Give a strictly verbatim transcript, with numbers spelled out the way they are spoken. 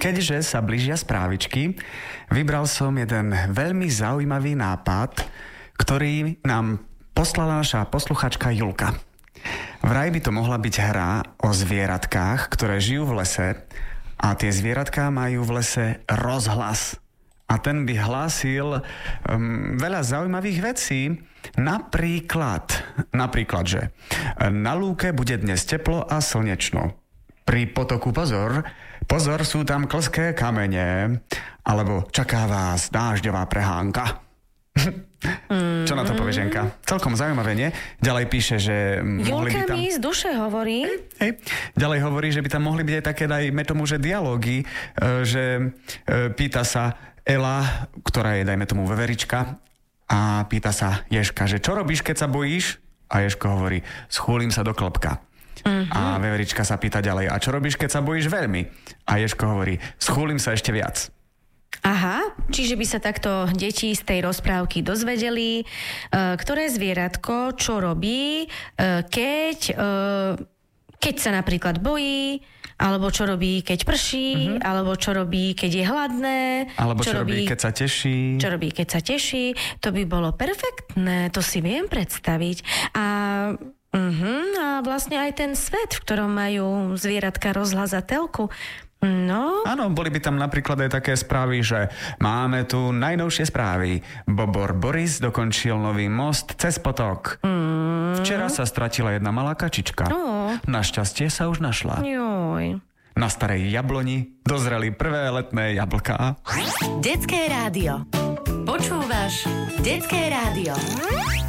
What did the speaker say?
keďže sa blížia správičky, vybral som jeden veľmi zaujímavý nápad, ktorý nám poslala naša posluchačka Julka. Vraj by to mohla byť hra o zvieratkách, ktoré žijú v lese a tie zvieratká majú v lese rozhlas. A ten by hlásil um, veľa zaujímavých vecí. Napríklad, napríklad, že na lúke bude dnes teplo a slnečno. Pri potoku pozor, pozor, sú tam klské kamene. Alebo čaká vás dážďová prehánka. Čo na to povie Ženka? Celkom zaujímavé, nie? Ďalej píše, že mohli by Julka tam... mi z duše hovorí. Hej, hej. Ďalej hovorí, že by tam mohli byť aj také, dajme tomu, že dialógy, že pýta sa Ela, ktorá je, dajme tomu, veverička, a pýta sa Ježka, že čo robíš, keď sa bojíš? A Ježko hovorí, schúlim sa do klopka. Uh-huh. A veverička sa pýta ďalej, a čo robíš, keď sa bojíš veľmi? A Ježko hovorí, schúlim sa ešte viac. Aha, čiže by sa takto deti z tej rozprávky dozvedeli, ktoré zvieratko čo robí, keď, keď sa napríklad bojí, alebo čo robí, keď prší, uh-huh. alebo čo robí, keď je hladné. Alebo čo, čo robí, keď sa teší. Čo robí, keď sa teší. To by bolo perfektné, to si viem predstaviť. A, uh-huh, a vlastne aj ten svet, v ktorom majú zvieratka rozhlas a telku. No. Áno, boli by tam napríklad aj také správy, že máme tu najnovšie správy. Bobor Boris dokončil nový most cez potok. Mm. Včera sa stratila jedna malá kačička. No. Našťastie sa už našla. Joj. Na starej jabloni dozreli prvé letné jablká. Detské rádio. Počúvaš Detské rádio.